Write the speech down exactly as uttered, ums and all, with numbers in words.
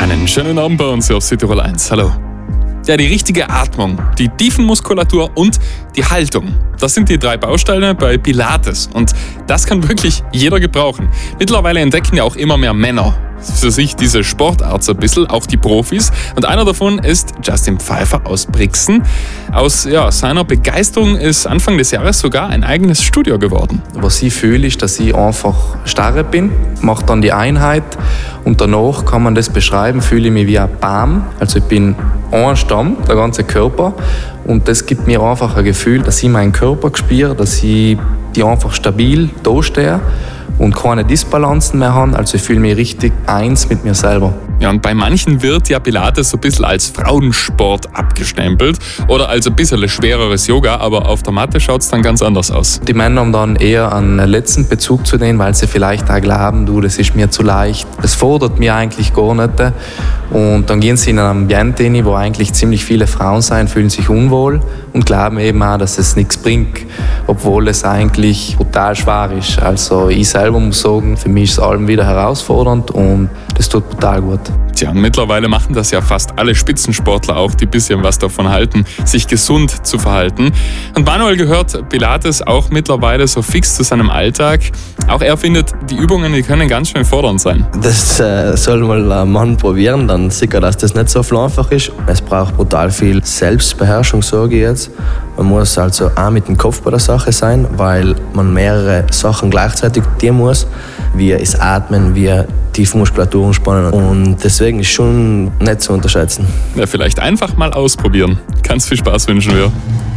Einen schönen Abend bei uns hier auf Südtirol eins. Hallo. Ja, die richtige Atmung, die Tiefenmuskulatur und die Haltung. Das sind die drei Bausteine bei Pilates. Und das kann wirklich jeder gebrauchen. Mittlerweile entdecken ja auch immer mehr Männer für sich diese Sportart so ein bisschen, auch die Profis. Und einer davon ist Justin Pfeiffer aus Brixen. Aus ja, seiner Begeisterung ist Anfang des Jahres sogar ein eigenes Studio geworden. Was ich fühle, ist, dass ich einfach starr bin, mache dann die Einheit und danach kann man das beschreiben, fühle ich mich wie ein Baum. Also ich bin ein Stamm, der ganze Körper, und das gibt mir einfach ein Gefühl, dass ich meinen Körper spüre, dass ich die einfach stabil da stehe und keine Disbalancen mehr habe. Also ich fühle mich richtig eins mit mir selber. Ja, und bei manchen wird ja Pilates so ein bisschen als Frauensport abgestempelt oder als ein bisschen schwereres Yoga, aber auf der Matte schaut es dann ganz anders aus. Die Männer haben dann eher einen letzten Bezug zu denen, weil sie vielleicht auch glauben, du, das ist mir zu leicht. Das fordert mich eigentlich gar nicht. Und dann gehen sie in ein Ambiente rein, wo eigentlich ziemlich viele Frauen sind, fühlen sich unwohl und glauben eben auch, dass es nichts bringt, obwohl es eigentlich total schwer ist. Also ich selber muss sagen, für mich ist es allem wieder herausfordernd und das tut total gut. Tja, und mittlerweile machen das ja fast alle Spitzensportler auch, die ein bisschen was davon halten, sich gesund zu verhalten. Und Manuel gehört Pilates auch mittlerweile so fix zu seinem Alltag. Auch er findet, die Übungen, die können ganz schön fordernd sein. Das äh, soll mal ein Mann probieren, dann sicher, dass das nicht so einfach ist. Es braucht brutal viel Selbstbeherrschung, sage ich jetzt. Man muss also auch mit dem Kopf bei der Sache sein, weil man mehrere Sachen gleichzeitig tun muss, wie das Atmen, wie Tiefenmuskulatur anspannen. Und deswegen ist schon nicht zu unterschätzen. Ja, vielleicht einfach mal ausprobieren. Ganz viel Spaß wünschen wir.